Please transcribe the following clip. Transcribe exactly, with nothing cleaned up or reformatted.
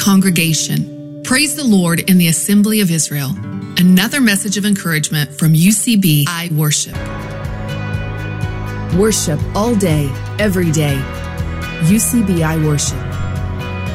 congregation. Praise the Lord in the Assembly of Israel. Another message of encouragement from U C B I Worship. Worship all day, every day. U C B I Worship.